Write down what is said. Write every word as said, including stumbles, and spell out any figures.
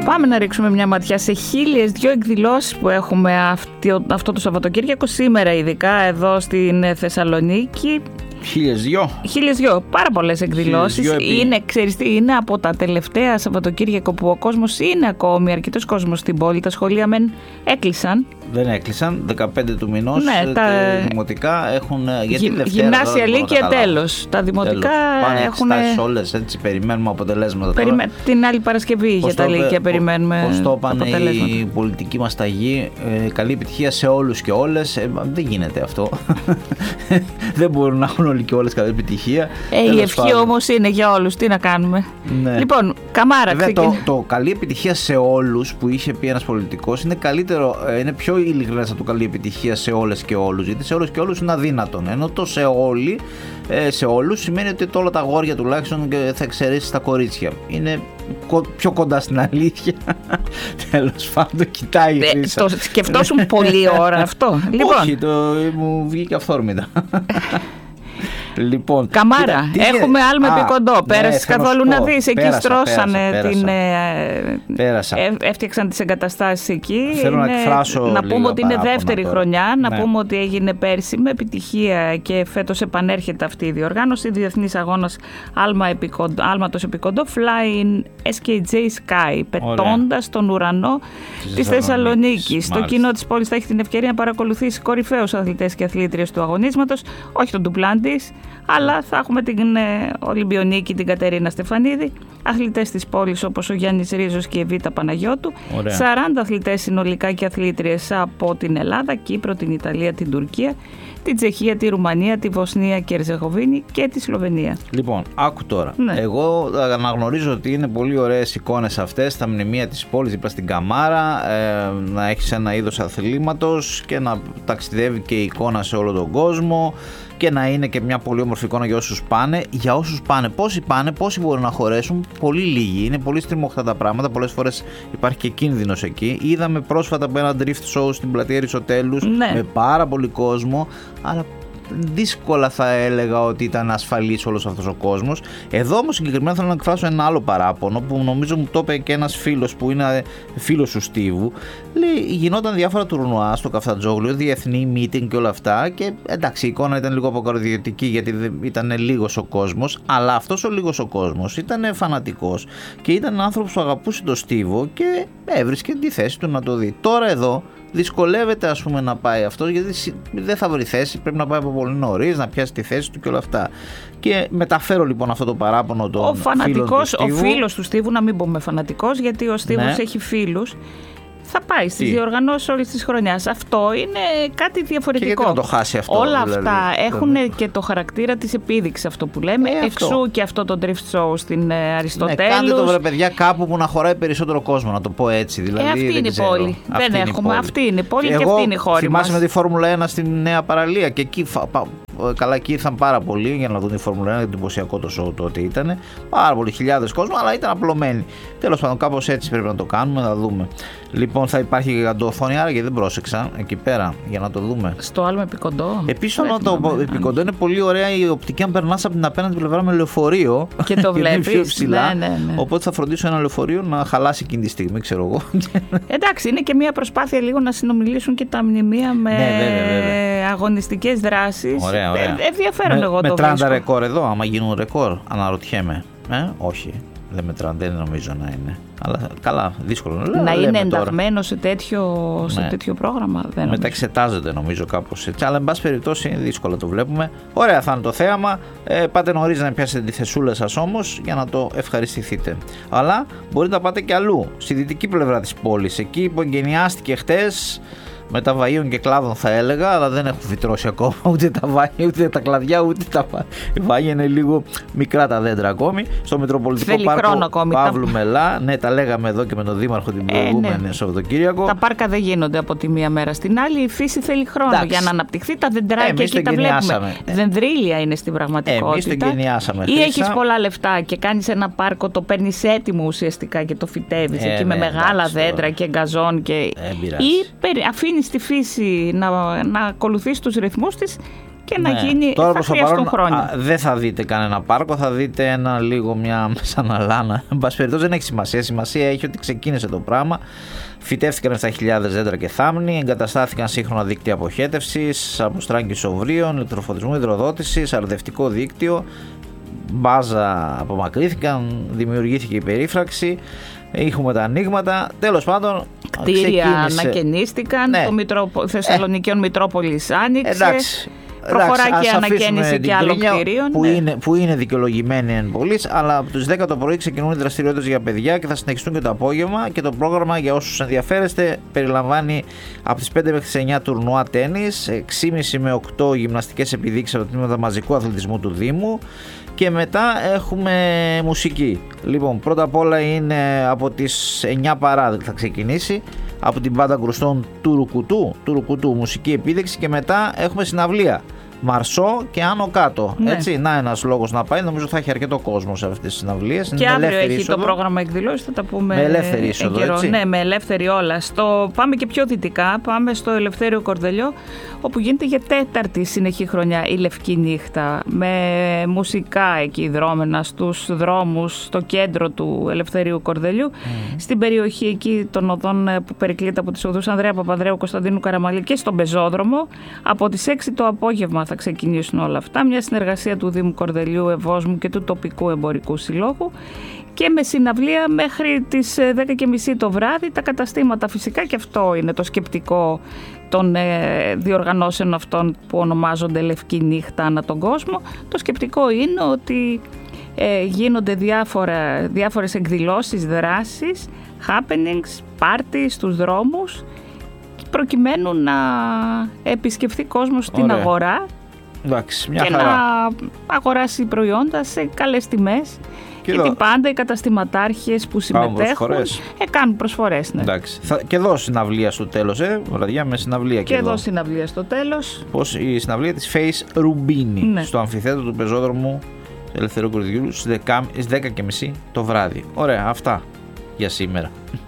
Πάμε να ρίξουμε μια ματιά σε χίλιες δυο εκδηλώσεις που έχουμε αυτή, αυτό το Σαββατοκύριακο, σήμερα ειδικά εδώ στην Θεσσαλονίκη. Χίλιες δυο. Χίλιες δυο. Πάρα πολλές εκδηλώσεις. Επί... Είναι, ξέρεις τι, είναι από τα τελευταία Σαββατοκύριακο που ο κόσμος είναι ακόμη, αρκετός κόσμος στην πόλη. Τα σχολεία μεν έκλεισαν. Δεν έκλεισαν. δεκαπέντε του μηνός. Ναι, τα δημοτικά έχουν. Γιατί Γυ... Γυμνάσια, Λύκεια, τέλος. Τα δημοτικά τέλος. έχουν. Πάνε όλες, έτσι περιμένουμε αποτελέσματα. Περιμέ... Την άλλη Παρασκευή για τα Λύκεια περιμένουμε. Πώς το είπανε η πολιτική μας ταγή, ε, καλή επιτυχία σε όλους και όλες. Ε, δεν γίνεται αυτό. Δεν μπορούν να έχουν όλοι και όλες καλή επιτυχία. Ε, η ευχή όμως είναι για όλους. Τι να κάνουμε. Ναι. Λοιπόν, Καμάρα. Βέβαια, το, το καλή επιτυχία σε όλους που είχε πει ένας πολιτικός είναι καλύτερο, είναι πιο ειλικρινές από το καλή επιτυχία σε όλες και όλους. Γιατί σε όλες και όλους είναι αδύνατον. Ενώ το σε όλοι, σε όλους σημαίνει ότι όλα τα αγόρια τουλάχιστον θα εξαιρέσει τα κορίτσια. Είναι πιο κοντά στην αλήθεια. Τέλος πάντων, κοιτάει η Χρύσα. Το σκεφτόσουν πολλή ώρα αυτό. Λοιπόν. Όχι, το, μου βγήκε αυθόρμητα. Λοιπόν, Καμάρα, κοίτα, έχουμε άλμα επί κοντό. Πέρασες ναι, καθόλου να δεις? Εκεί πέρασα, στρώσανε πέρασα, την. Πέρασα. Ε, έφτιαξαν τις εγκαταστάσεις εκεί. Θέλω είναι, να εκφράσω. Να πούμε ότι είναι δεύτερη τώρα. χρονιά. Ναι. Να πούμε ότι έγινε πέρσι με επιτυχία και φέτος επανέρχεται αυτή η διοργάνωση. Διεθνής αγώνας άλμα επί κοντό, άλματος επί κοντό, Flying ες κέι τζέι Sky, πετώντας τον ουρανό της Θεσσαλονίκης. Το κοινό της πόλης θα έχει την ευκαιρία να παρακολουθήσει κορυφαίους αθλητές και αθλήτριες του αγωνίσματος, όχι τον Ντουπλάντης, αλλά θα έχουμε την ε, Ολυμπιονίκη, την Κατερίνα Στεφανίδη, αθλητές της πόλης όπως ο Γιάννης Ρίζος και η Εβίτα Παναγιώτου. Ωραία. σαράντα αθλητές συνολικά και αθλήτριες από την Ελλάδα, Κύπρο, την Ιταλία, την Τουρκία, την Τσεχία, τη Ρουμανία, τη Βοσνία και Ερζεγοβίνη και τη Σλοβενία. Λοιπόν, άκου τώρα. Ναι. Εγώ αναγνωρίζω ότι είναι πολύ ωραίες εικόνες αυτές, στα μνημεία της πόλης δίπλα στην Καμάρα, ε, να έχεις ένα είδος αθλήματος και να ταξιδεύει και η εικόνα σε όλο τον κόσμο και να είναι και μια πολύ όμορφη εικόνα για όσους πάνε. Για όσους πάνε, πόσοι πάνε, πόσοι μπορούν να χωρέσουν? Πολύ λίγοι. Είναι πολύ στριμωχτά τα πράγματα. Πολλές φορές υπάρχει και κίνδυνος εκεί. Είδαμε πρόσφατα από ένα drift show στην πλατεία Αριστοτέλους, ναι, με πάρα πολύ κόσμο, αλλά δύσκολα θα έλεγα ότι ήταν ασφαλής όλος αυτός ο κόσμος. Εδώ όμως συγκεκριμένα θέλω να εκφράσω ένα άλλο παράπονο που νομίζω μου το είπε και ένας φίλος που είναι φίλος του Στίβου. Λέει, γινόταν διάφορα τουρνουά στο Καφτατζόγλιο, διεθνή meeting και όλα αυτά, και εντάξει, η εικόνα ήταν λίγο αποκαρδιωτική γιατί ήταν λίγος ο κόσμος, αλλά αυτός ο λίγος ο κόσμος ήταν φανατικός και ήταν ένας άνθρωπος που αγαπούσε τον Στίβο και έβρισκε τη θέση του να το δει. Τώρα εδώ δυσκολεύεται, ας πούμε, να πάει αυτό, γιατί δεν θα βρει θέση, πρέπει να πάει από πολύ νωρίς, να πιάσει τη θέση του και όλα αυτά. Και μεταφέρω λοιπόν αυτό το παράπονο των ο φανατικός, φίλων του ο φίλος του Στίβου, να μην πούμε φανατικός, γιατί ο Στίβος, ναι, έχει φίλους, θα πάει στις διοργανώσεις όλης της χρονιάς. Αυτό είναι κάτι διαφορετικό. Και γιατί να το χάσει αυτό? Όλα δηλαδή, αυτά έχουν δηλαδή. και το χαρακτήρα της επίδειξης, αυτό που λέμε. Ε, Εξού αυτό. Και αυτό το drift show στην Αριστοτέλους. Ναι, κάντε το βρε παιδιά κάπου που να χωράει περισσότερο κόσμο, να το πω έτσι. Δηλαδή, ε, αυτή δεν είναι η πόλη. Αυτή δεν είναι έχουμε. πόλη. Αυτή είναι η πόλη και, και εγώ αυτή είναι η χώρη μας. Θυμάσαι με τη Φόρμουλα ένα στην Νέα Παραλία και εκεί. Καλά, εκεί ήρθαν πάρα πολλοί για να δουν τη Φόρμουλα ένα, εντυπωσιακό το show τότε ήταν. Πάρα πολλοί, χιλιάδες κόσμο, αλλά ήταν απλωμένοι. Τέλος πάντων, κάπως έτσι πρέπει να το κάνουμε, να δούμε. Λοιπόν, θα υπάρχει γιγαντοοθόνη, άρα και δεν πρόσεξα εκεί πέρα για να το δούμε. Στο άλλο επικοντό. Επίσης, το επικοντό είναι πολύ ωραία η οπτική αν περνάς από την απέναντι πλευρά με λεωφορείο. Και το βλέπεις. Ναι, ναι, ναι. Οπότε θα φροντίσω ένα λεωφορείο να χαλάσει εκείνη τη στιγμή, ξέρω εγώ. Εντάξει, είναι και μια προσπάθεια λίγο να συνομιλήσουν και τα μνημεία με ναι, βέβαια, βέβαια. αγωνιστικές δράσεις. Ωραία, ωραία. Ε, ενδιαφέρον, με, εγώ με το τριάντα βρίσκω. ρεκόρ εδώ, άμα γίνουν ρεκόρ, αναρωτιέμαι. Ε, όχι. Δεν μετράνε, δεν νομίζω να είναι. Αλλά καλά, δύσκολο να, να είναι ενταγμένο σε τέτοιο, σε ναι. τέτοιο πρόγραμμα. Δεν μεταξετάζεται νομίζω κάπως έτσι. Αλλά εν πάση περιπτώσει είναι δύσκολο, το βλέπουμε. Ωραία θα είναι το θέαμα. Ε, πάτε νωρίς να πιάσετε τη θεσούλα σας όμως για να το ευχαριστηθείτε. Αλλά μπορείτε να πάτε και αλλού, στη δυτική πλευρά της πόλης. Εκεί που εγκαινιάστηκε χτες. Με τα βαΐων και κλάδων θα έλεγα, αλλά δεν έχουν φυτρώσει ακόμα ούτε τα βάη, ούτε τα κλαδιά, ούτε τα βάη. Είναι λίγο μικρά τα δέντρα ακόμη. Στο Μητροπολιτικό Θέλει Πάρκο ακόμη, Παύλου τα... Μελά. Ναι, τα λέγαμε εδώ και με τον Δήμαρχο την προηγούμενη ε, ναι. Σαββατοκύριακο. Τα πάρκα δεν γίνονται από τη μία μέρα στην άλλη. Η φύση θέλει χρόνο. Εντάξει. Για να αναπτυχθεί. Τα δεντράκια εκεί τα βλέπουμε. Ε. Δεντρίλια είναι στην πραγματικότητα. Εμείς το εγκαινιάσαμε. Ή έχεις πολλά λεφτά και κάνεις ένα πάρκο, το παίρνεις έτοιμο ουσιαστικά και το φυτεύεις ε, εκεί ναι, με μεγάλα εντάξει, δέντρα και γκαζόν. Και... Ε, ή αφήνεις τη φύση να, να ακολουθήσει τους ρυθμούς της και να ναι. γίνει. Τώρα θα χρειαστούν χρόνια. Δεν θα δείτε κανένα πάρκο, θα δείτε ένα λίγο μια σαν αλάνα. Εν πάση περιπτώσει, δεν έχει σημασία. Σημασία έχει ότι ξεκίνησε το πράγμα. Φυτεύτηκαν επτά χιλιάδες δέντρα και θάμνοι, εγκαταστάθηκαν σύγχρονα δίκτυα αποχέτευσης, αποστράγγισης οβρίων, ηλεκτροφωτισμού, υδροδότησης, αρδευτικό δίκτυο. Μπάζα απομακρύθηκαν, δημιουργήθηκε η περίφραξη. Έχουμε τα ανοίγματα. Τέλος πάντων, κτίρια ανακαινίστηκαν. Ναι. Το Μητροπο... Θεσσαλονικιών ε. Μητρόπολης άνοιξε. Εντάξει. Προχωράει και ανακαίνιση και άλλων κτηρίων. Που, ναι. είναι, που είναι δικαιολογημένη εν πολλής, αλλά από τις δέκα το πρωί ξεκινούν οι δραστηριότητες για παιδιά και θα συνεχιστούν και το απόγευμα. Και το πρόγραμμα, για όσους ενδιαφέρεστε, περιλαμβάνει από τις πέντε μέχρι τις εννιά τουρνουά τένις, έξι και μισή με οκτώ γυμναστικές επιδείξεις από το τμήμα μαζικού αθλητισμού του Δήμου. Και μετά έχουμε μουσική. Λοιπόν, πρώτα απ' όλα είναι από τις εννιά παρά θα ξεκινήσει, από την μπάντα γκρουστών Τουρουκουτού, Τουρουκουτού, μουσική επίδειξη, και μετά έχουμε συναυλία. Μαρσό και άνω κάτω. Ναι. Έτσι, να ένας λόγος να πάει. Νομίζω θα έχει αρκετό κόσμο σε αυτές τις συναυλίες. Και αύριο έχει είσοδο. Το πρόγραμμα εκδηλώσεις, θα τα πούμε. Με ελεύθερη είσοδο, έτσι. Ναι, με ελεύθερη όλα. Στο... Πάμε και πιο δυτικά, πάμε στο Ελευθέριο Κορδελιό, όπου γίνεται για τέταρτη συνεχή χρονιά η Λευκή Νύχτα, με μουσικά εκεί δρόμενα στους δρόμους, στο κέντρο του Ελευθερίου Κορδελιού, mm. στην περιοχή εκεί των οδών που περικλείται από τις οδούς Ανδρέα Παπανδρέου, Κωνσταντίνου Καραμαλή και στον Πεζόδρομο. Από τις έξι το απόγευμα θα ξεκινήσουν όλα αυτά. Μια συνεργασία του Δήμου Κορδελιού, Ευόσμου και του τοπικού εμπορικού συλλόγου. Και με συναυλία μέχρι τις δέκα και μισή το βράδυ. Τα καταστήματα φυσικά, και αυτό είναι το σκεπτικό των ε, διοργανώσεων αυτών που ονομάζονται Λευκή Νύχτα ανά τον κόσμο. Το σκεπτικό είναι ότι ε, γίνονται διάφορα, διάφορες εκδηλώσεις, δράσεις, happenings, party στους δρόμους, προκειμένου να επισκεφθεί κόσμος στην αγορά. Εντάξει, μια και χαρά. να αγοράσει προϊόντα σε καλές τιμές. Και γιατί εδώ... πάντα οι καταστηματάρχες που συμμετέχουν ε, κάνουν προσφορές. Ναι. Εντάξει. Θα... Και εδώ συναυλία στο τέλος, ε, βραδιά με συναυλία. Και, και εδώ συναυλία στο τέλος. Πώς η συναυλία της Face Rubini, ναι. στο αμφιθέατρο του Πεζόδρομου Ελευθερίου Κορδελιού στις δέκα και μισή το βράδυ. Ωραία, αυτά για σήμερα.